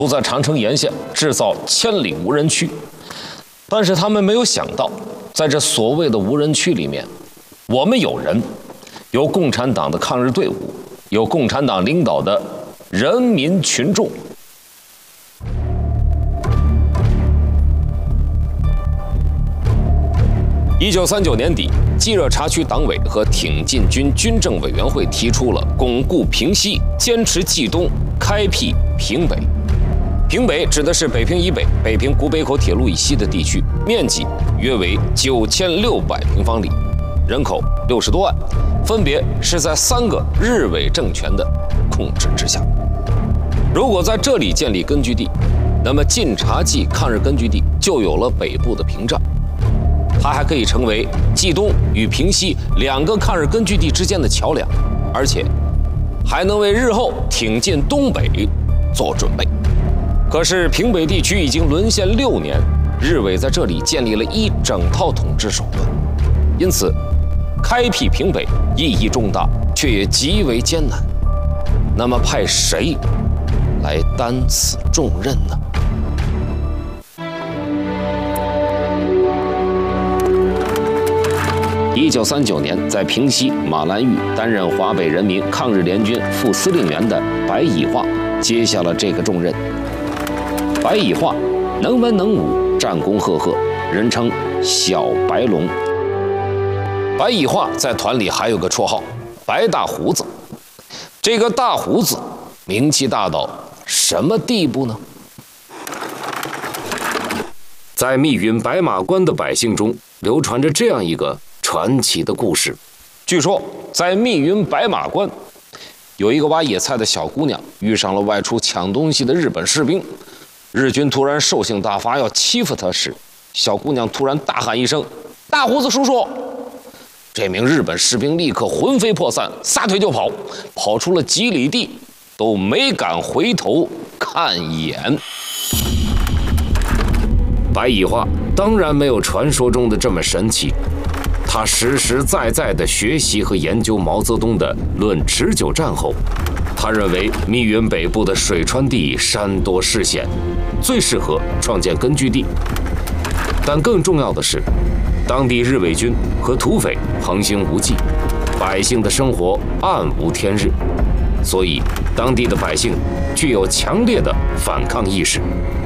都在长城沿线制造千里无人区。但是他们没有想到，在这所谓的无人区里面，我们有人，有共产党的抗日队伍，有共产党领导的人民群众。1939年底，冀热察区党委和挺进军军政委员会提出了巩固平西、坚持冀东、开辟平北。平北指的是北平以北、北平古北口铁路以西的地区，面积约为9600平方里，人口60多万，分别是在3个日伪政权的控制之下。如果在这里建立根据地，那么晋察冀抗日根据地就有了北部的屏障。它还可以成为冀东与平西2个抗日根据地之间的桥梁，而且还能为日后挺进东北做准备。可是平北地区已经沦陷6年，日伪在这里建立了一整套统治手段，因此开辟平北意义重大，却也极为艰难。那么派谁来担此重任呢？1939年，在平西马兰峪担任华北人民抗日联军副司令员的白乙化接下了这个重任。白乙化能文能武，战功赫赫，人称小白龙。白乙化在团里还有个绰号白大胡子。这个大胡子名气大到什么地步呢？在密云白马关的百姓中流传着这样一个传奇的故事。据说在密云白马关，有一个挖野菜的小姑娘遇上了外出抢东西的日本士兵。日军突然兽性大发，要欺负她时，小姑娘突然大喊一声：“大胡子叔叔！”这名日本士兵立刻魂飞魄散，撒腿就跑，跑出了几里地，都没敢回头看一眼。白乙化当然没有传说中的这么神奇，他实实在在地学习和研究毛泽东的《论持久战》后，他认为密云北部的水川地山多势险，最适合创建根据地。但更重要的是，当地日伪军和土匪横行无忌，百姓的生活暗无天日，所以当地的百姓具有强烈的反抗意识。